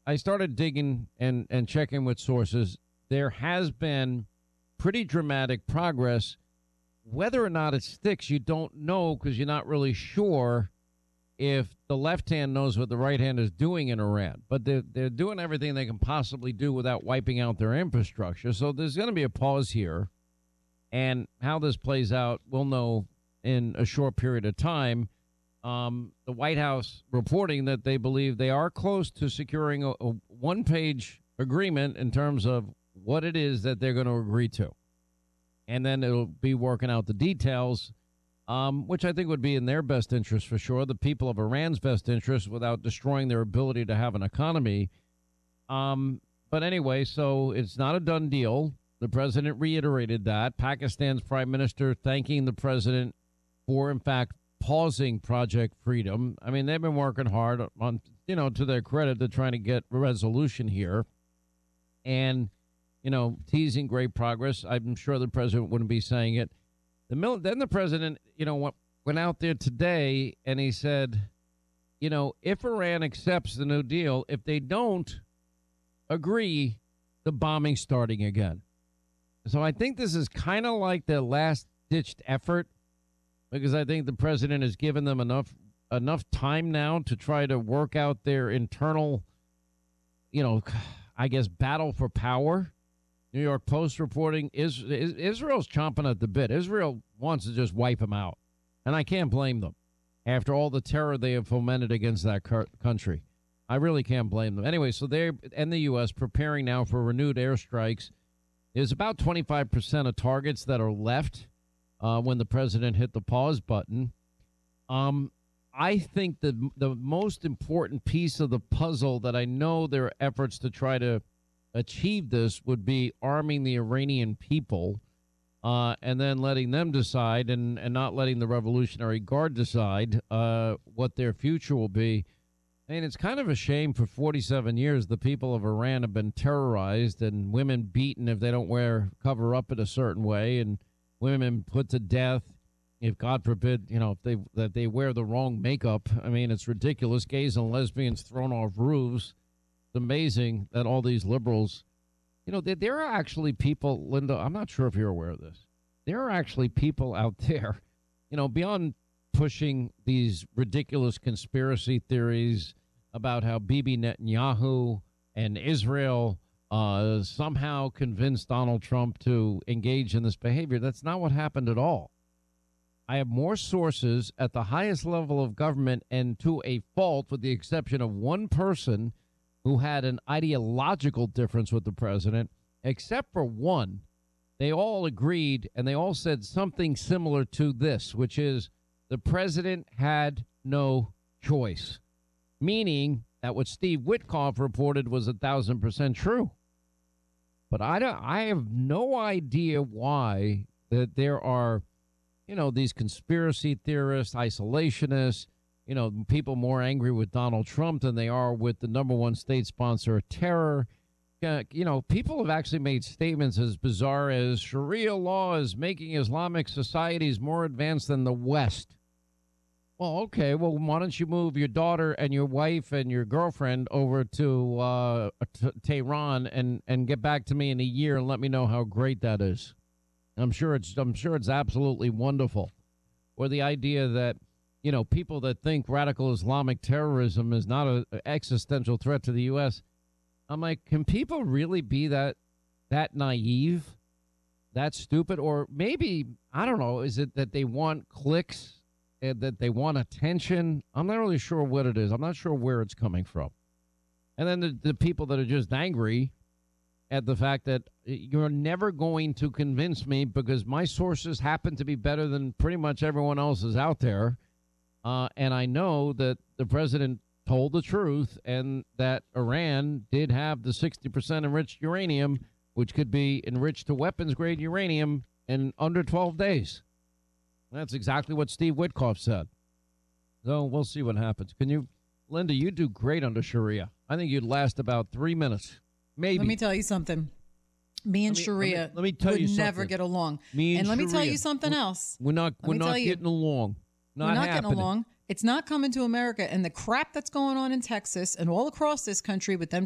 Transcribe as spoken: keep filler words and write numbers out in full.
I started digging and, and checking with sources. There has been pretty dramatic progress. Whether or not it sticks, you don't know because you're not really sure if the left hand knows what the right hand is doing in Iran. But they're, they're doing everything they can possibly do without wiping out their infrastructure. So there's going to be a pause here. And how this plays out, we'll know in a short period of time. Um, the White House reporting that they believe they are close to securing a, a one-page agreement in terms of what it is that they're going to agree to. And then it'll be working out the details, um, which I think would be in their best interest for sure, the people of Iran's best interest without destroying their ability to have an economy. Um, but anyway, so it's not a done deal. The president reiterated that. Pakistan's prime minister thanking the president for, in fact, pausing Project Freedom. I mean, they've been working hard on, you know, to their credit, they're trying to get resolution here and, you know, teasing great progress. I'm sure the president wouldn't be saying it. The mil- Then the president, you know, went, went out there today and he said, you know, if Iran accepts the New Deal, if they don't agree, the bombing's starting again. So I think this is kind of like their last-ditched effort, because I think the president has given them enough enough time now to try to work out their internal, you know, I guess, battle for power. New York Post reporting is, is Israel's chomping at the bit. Israel wants to just wipe them out, and I can't blame them after all the terror they have fomented against that country. I really can't blame them. Anyway, so they and the U S preparing now for renewed airstrikes. There's about twenty-five percent of targets that are left uh, when the president hit the pause button. Um, I think the the most important piece of the puzzle that I know there are efforts to try to achieve this would be arming the Iranian people uh, and then letting them decide and, and not letting the Revolutionary Guard decide uh, what their future will be. I mean, it's kind of a shame for forty-seven years the people of Iran have been terrorized and women beaten if they don't wear cover up in a certain way, and women put to death if, God forbid, you know, if they that they wear the wrong makeup. I mean, it's ridiculous. Gays and lesbians thrown off roofs. It's amazing that all these liberals, you know, there, there are actually people, Linda, I'm not sure if you're aware of this. There are actually people out there, you know, beyond pushing these ridiculous conspiracy theories about how Bibi Netanyahu and Israel uh, somehow convinced Donald Trump to engage in this behavior. That's not what happened at all. I have more sources at the highest level of government, and to a fault, with the exception of one person who had an ideological difference with the president, except for one. They all agreed, and they all said something similar to this, which is the president had no choice, meaning that what Steve Witkoff reported was a thousand percent true. But I don't, I have no idea why that there are, you know, these conspiracy theorists, isolationists, you know, people more angry with Donald Trump than they are with the number one state sponsor of terror. Uh, you know, people have actually made statements as bizarre as Sharia law is making Islamic societies more advanced than the West. Well, okay, well, why don't you move your daughter and your wife and your girlfriend over to uh, t- Tehran and, and get back to me in a year and let me know how great that is. I'm sure it's I'm sure it's absolutely wonderful. Or the idea that, you know, people that think radical Islamic terrorism is not an existential threat to the U S, I'm like, can people really be that that naive, that stupid? Or maybe, I don't know, is it that they want clicks, and that they want attention? I'm not really sure what it is. I'm not sure where it's coming from. And then the, the people that are just angry at the fact that you're never going to convince me because my sources happen to be better than pretty much everyone else's out there. Uh, and I know that the president told the truth and that Iran did have the sixty percent enriched uranium, which could be enriched to weapons grade uranium in under twelve days. That's exactly what Steve Witkoff said. So we'll see what happens. Can you, Linda, you do great under Sharia. I think you'd last about three minutes. Maybe. Let me tell you something. Me and let me, Sharia let me, let me tell would you never something. get along. Me and, and let Sharia, me tell you something we're, else. We're not, let we're not getting you, along. Not we're not happening. getting along. It's not coming to America. And the crap that's going on in Texas and all across this country with them